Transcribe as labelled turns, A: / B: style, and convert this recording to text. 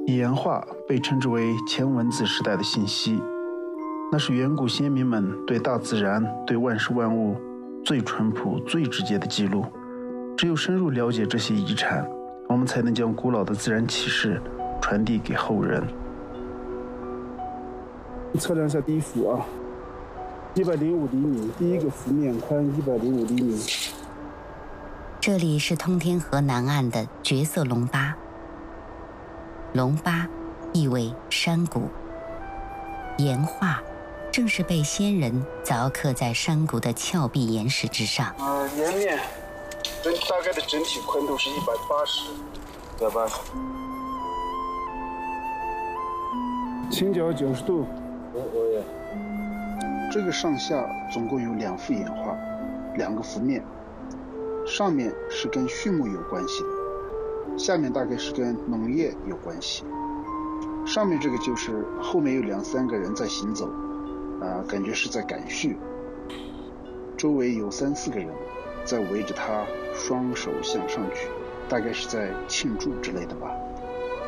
A: 岩画被称之为前文字时代的信息，那是远古先民们对大自然、对万事万物最淳朴、最直接的记录。只有深入了解这些遗产，我们才能将古老的自然启示传递给后人。测量一下第一幅啊，105厘米，第一个幅面宽105厘米。
B: 这里是通天河南岸的绝色龙巴。龙巴意为山谷，岩画正是被先人凿刻在山谷的峭壁岩石之上。
A: 岩面大概的整体宽度是180，对吧？倾角90度。这个上下总共有2幅岩画，2个幅面，上面是跟畜牧有关系的，下面大概是跟农业有关系。上面这个就是后面有2、3个人在行走，感觉是在赶畜，周围有3、4个人在围着他双手向上举，大概是在庆祝之类的吧。